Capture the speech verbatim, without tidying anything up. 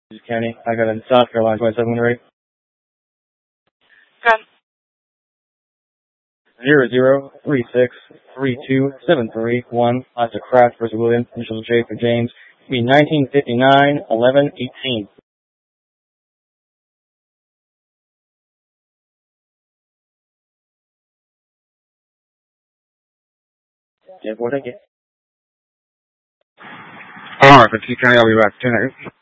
County. I got in South Carolina, twenty-seven rate. Good. Zero zero three six three two seven three one. That's a Craft versus Williams. Initials J for James. Be nineteen fifty nine eleven eighteen. Yeah, what I get. Alright, for T County, I'll be back. ten